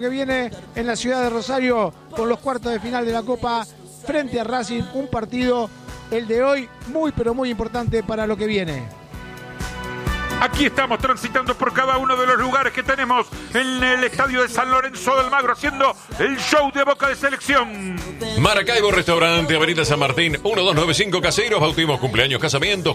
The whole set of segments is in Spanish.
Que viene en la ciudad de Rosario con los cuartos de final de la Copa frente a Racing, un partido, el de hoy, muy pero muy importante para lo que viene. Aquí estamos transitando por cada uno de los lugares que tenemos en el estadio de San Lorenzo de Almagro, haciendo el show de Boca de Selección. Maracaibo Restaurante, Avenida San Martín, 1295 Caseros, bautismos, cumpleaños, casamientos,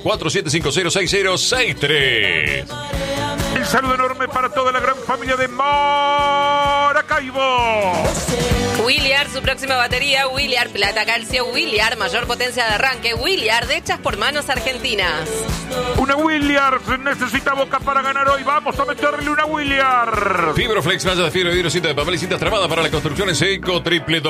47506063. El saludo enorme para toda la gran familia de Maracaibo. Williar, su próxima batería, Williar Plata Calcio, Williar mayor potencia de arranque, Williar de hechas por manos argentinas. Una Williar necesita Boca para ganar hoy. Vamos a meterle una Williar. Fibroflex, malla de fibra, vidrio, cinta de papel y cintas trabadas para la construcción en seco.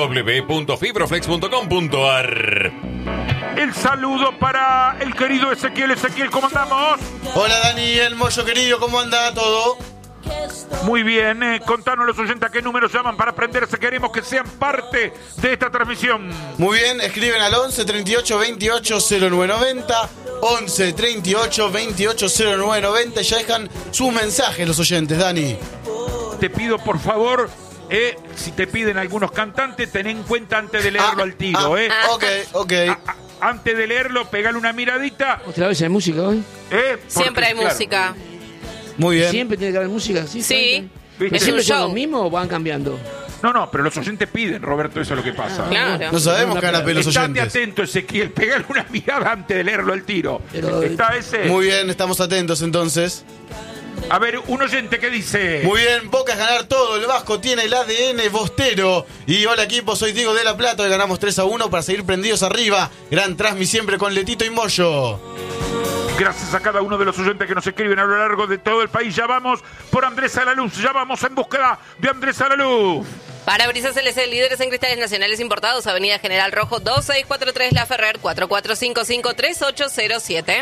www.fibroflex.com.ar. El saludo para el querido Ezequiel. Ezequiel, ¿cómo andamos? Hola Dani, el Moyo querido, ¿cómo anda todo? Muy bien, contanos los oyentes a qué números llaman para aprenderse. Queremos que sean parte de esta transmisión. Muy bien, escriben al 11 38 28 0990, 11 38 28 0990 y ya dejan sus mensajes los oyentes, Dani. Te pido por favor, si te piden algunos cantantes, ten en cuenta antes de leerlo al tiro. Ok. Antes de leerlo, pegale una miradita. ¿Otra vez hay música hoy? Siempre hay música. Muy bien. ¿Siempre tiene que haber música? Sí. Sí. ¿Viste? ¿Siempre son show. los mismos o van cambiando? No, pero los oyentes piden, Roberto, eso es lo que pasa. Claro. No sabemos qué van a pedir los Estate oyentes. atento, Ezequiel, pegale una mirada antes de leerlo al tiro. Pero- ¿Está ese? Muy bien, estamos atentos entonces. A ver, un oyente que dice... Muy bien, Boca es ganar todo, el Vasco tiene el ADN bostero. Y hola equipo, soy Diego de la Plata y ganamos 3-1 para seguir prendidos arriba. Gran transmi siempre con Letito y Moyo. Gracias a cada uno de los oyentes que nos escriben a lo largo de todo el país. Ya vamos por Andrés Alaluz, ya vamos en búsqueda de Andrés Alaluz. Parabrisas LC, líderes en cristales nacionales importados, Avenida General Rojo 2643 La Ferrer, 4455-3807.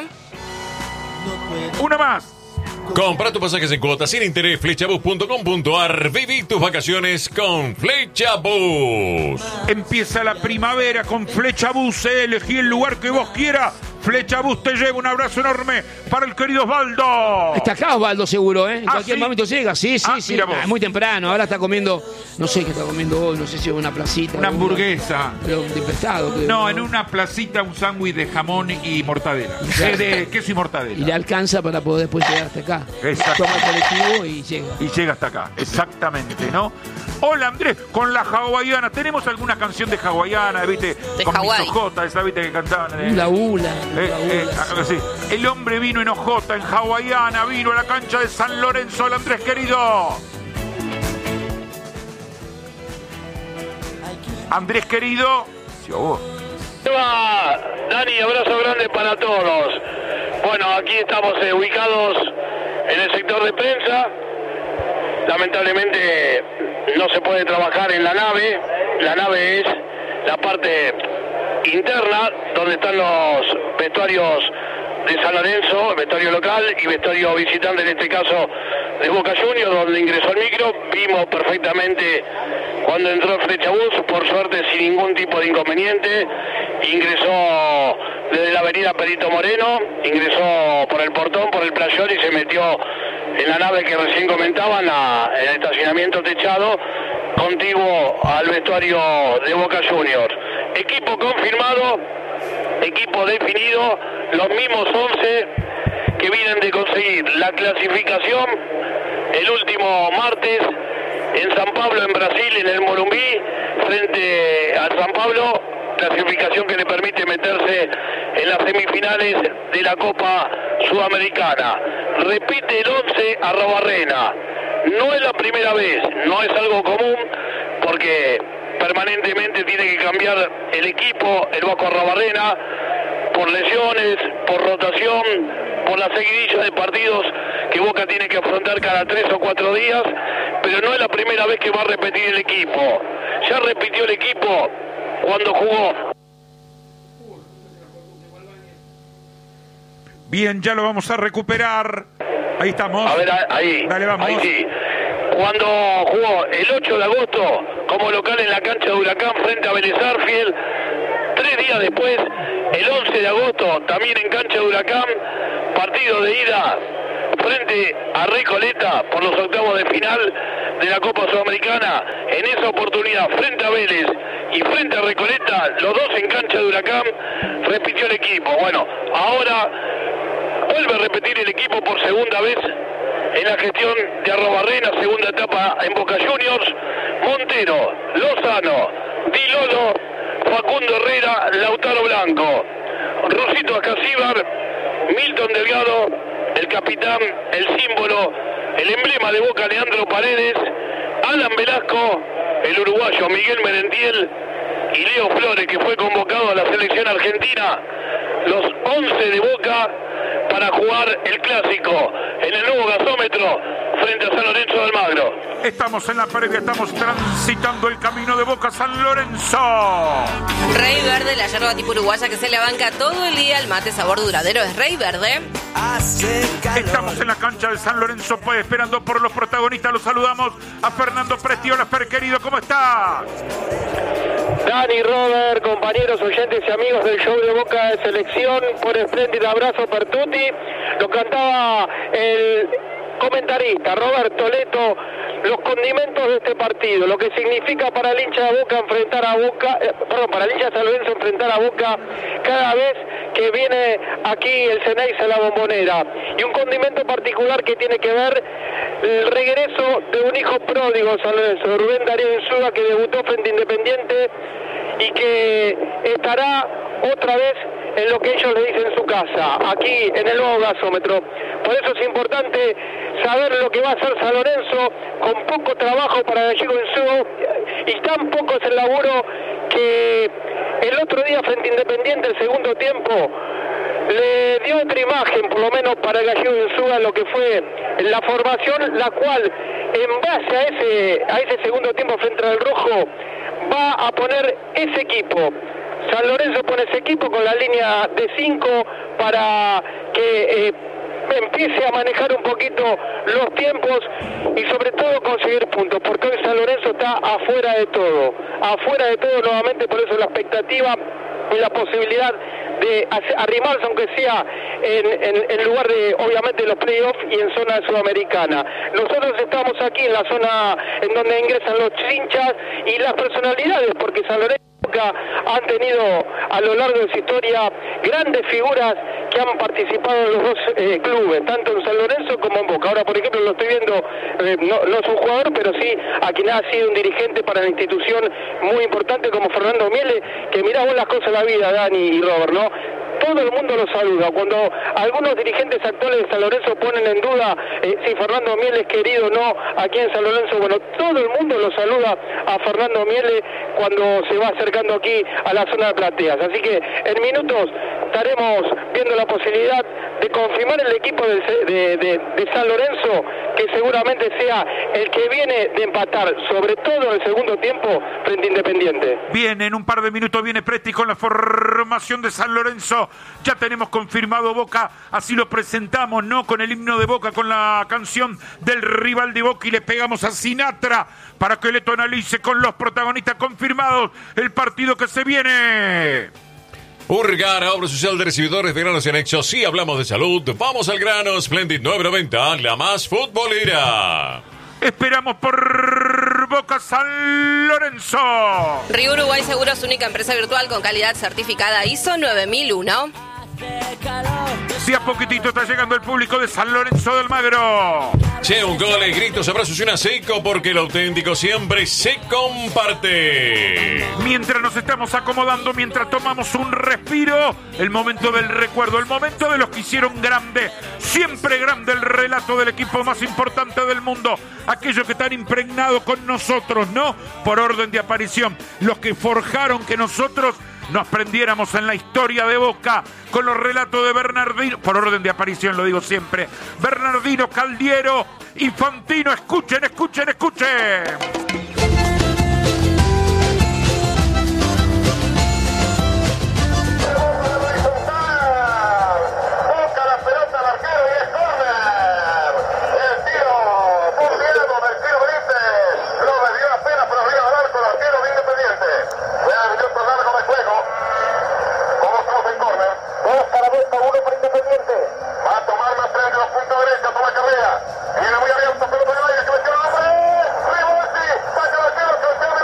Una más. Compra tus pasajes en cuotas sin interés, flechabus.com.ar. Viví tus vacaciones con Flechabus. Empieza la primavera con Flechabus, elegí el lugar que vos quieras. Flechabus te lleva, un abrazo enorme para el querido Osvaldo. Está acá Osvaldo seguro, ¿eh? En cualquier ¿sí? momento llega, sí. Mira vos. Muy temprano, ahora está comiendo, no sé qué está comiendo hoy, no sé si es una placita. Una hamburguesa. Pero de pescado. Creo, No, en una placita un sándwich de jamón y mortadela. De queso y mortadela. Y le alcanza para poder después llegar hasta acá. Exacto. Toma el colectivo y llega. Y llega hasta acá, exactamente, ¿no? Hola Andrés, con la hawaiana. ¿Tenemos alguna canción de hawaiana, viste? De con Hawái. mis ojotas, esa viste que cantaban. Ula. Sí. El hombre vino en hojota, en hawaiana, vino a la cancha de San Lorenzo. Hola Andrés querido. Andrés querido. Se ahogó. Dani, abrazo grande para todos. Bueno, aquí estamos ubicados en el sector de prensa. Lamentablemente no se puede trabajar en la nave. La nave es la parte interna donde están los vestuarios de San Lorenzo, vestuario local y vestuario visitante, en este caso de Boca Juniors, donde ingresó el micro. Vimos perfectamente cuando entró Flechabus, por suerte sin ningún tipo de inconveniente. Ingresó desde la avenida Perito Moreno, ingresó por el portón, por el playón y se metió en la nave que recién comentaban, en el estacionamiento techado, contiguo al vestuario de Boca Juniors. Equipo confirmado, equipo definido, los mismos 11 que vienen de conseguir la clasificación el último martes en San Pablo, en Brasil, en el Morumbí, frente al San Pablo, clasificación que le permite meterse en las semifinales de la Copa Sudamericana. Repite el 11 Arrobarrena. No es la primera vez, no es algo común, porque permanentemente tiene que cambiar el equipo, el Vasco Arrobarrena, por lesiones, por rotación, por la seguidilla de partidos que Boca tiene que afrontar cada 3 o 4 días, pero no es la primera vez que va a repetir el equipo. Ya repitió el equipo cuando jugó. Bien, ya lo vamos a recuperar. Ahí estamos. A ver, ahí. Dale, vamos. Ahí sí. Cuando jugó el 8 de agosto como local en la cancha de Huracán frente a Vélez Sarsfield. 3 días después, el 11 de agosto, también en cancha de Huracán, partido de ida frente a Recoleta por los octavos de final, de la Copa Sudamericana. En esa oportunidad, frente a Vélez y frente a Recoleta, los dos en cancha de Huracán, repitió el equipo. Bueno, ahora vuelve a repetir el equipo por segunda vez en la gestión de Arrobarrena, segunda etapa en Boca Juniors. Montero, Lozano, Di Lolo, Facundo Herrera, Lautaro Blanco, Rusito Acasíbar, Milton Delgado, el capitán, el símbolo, el emblema de Boca, Leandro Paredes, Alan Velasco, el uruguayo Miguel Merentiel y Leo Flores, que fue convocado a la selección argentina. Los 11 de Boca para jugar el clásico en el nuevo gasómetro frente a San Lorenzo de Almagro. Estamos en la previa, estamos transitando el camino de Boca San Lorenzo. Rey Verde, la yerba tipo uruguaya que se le banca todo el día. El mate sabor duradero es Rey Verde. Estamos en la cancha de San Lorenzo, pues esperando por los protagonistas. Los saludamos a Fernando Presti. Hola, Fer, querido, ¿cómo estás? Dani, Robert, compañeros, oyentes y amigos del show de Boca de Selección, por espléndido abrazo per tutti. Lo cantaba el comentarista Roberto Leto, los condimentos de este partido, lo que significa para el hincha de Boca enfrentar a Boca, para el hincha de San Lorenzo enfrentar a Boca cada vez que viene aquí el Ceneice a la Bombonera. Y un condimento particular que tiene que ver el regreso de un hijo pródigo San Lorenzo, Rubén Darío Insúa, que debutó frente a Independiente y que estará otra vez en lo que ellos le dicen su casa, aquí en el nuevo gasómetro. Por eso es importante saber lo que va a hacer San Lorenzo, con poco trabajo para Gallego Insúa, y tan poco es el laburo que el otro día frente a Independiente, el segundo tiempo, le dio otra imagen, por lo menos para Gallego Insúa, lo que fue la formación, la cual, en base a ese segundo tiempo frente al Rojo, va a poner ese equipo. San Lorenzo pone ese equipo con la línea de 5 para que empiece a manejar un poquito los tiempos y sobre todo conseguir puntos, porque hoy San Lorenzo está afuera de todo nuevamente. Por eso la expectativa y la posibilidad de arrimarse, aunque sea en lugar de, obviamente, los playoffs y en zona sudamericana. Nosotros estamos aquí en la zona en donde ingresan los hinchas y las personalidades, porque San Lorenzo han tenido a lo largo de su historia grandes figuras que han participado en los dos clubes, tanto en San Lorenzo como en Boca. Ahora, por ejemplo, lo estoy viendo, no es un jugador, pero sí a quien ha sido un dirigente para la institución muy importante como Fernando Miele, que mirá vos las cosas de la vida, Dani y Robert, ¿no? Todo el mundo lo saluda. Cuando algunos dirigentes actuales de San Lorenzo ponen en duda si Fernando Miele es querido o no aquí en San Lorenzo, bueno, todo el mundo lo saluda a Fernando Miele cuando se va acercando aquí a la zona de plateas. Así que en minutos estaremos viendo la posibilidad de confirmar el equipo de San Lorenzo, que seguramente sea el que viene de empatar, sobre todo en el segundo tiempo, frente a Independiente. Bien, en un par de minutos viene Presti con la formación de San Lorenzo. Ya tenemos confirmado Boca, así lo presentamos, ¿no? Con el himno de Boca, con la canción del rival de Boca, y le pegamos a Sinatra para que Leto analice con los protagonistas confirmados el partido que se viene. Urgar, obra social de recibidores de granos y anexos. Sí, hablamos de salud. Vamos al grano. Splendid 990, la más futbolera. Esperamos por Boca San Lorenzo. Río Uruguay Seguros, única empresa virtual con calidad certificada ISO 9001. Si a poquitito está llegando el público de San Lorenzo de Almagro. Che, un gol, gritos, abrazos y una seco, porque lo auténtico siempre se comparte. Mientras nos estamos acomodando, mientras tomamos un respiro, el momento del recuerdo, el momento de los que hicieron grande, siempre grande, el relato del equipo más importante del mundo, aquellos que están impregnados con nosotros, ¿no? Por orden de aparición, los que forjaron que nosotros nos prendiéramos en la historia de Boca con los relatos de Bernardino, por orden de aparición lo digo siempre, Bernardino, Caldiero y Fantino. Escuchen, escuchen, escuchen.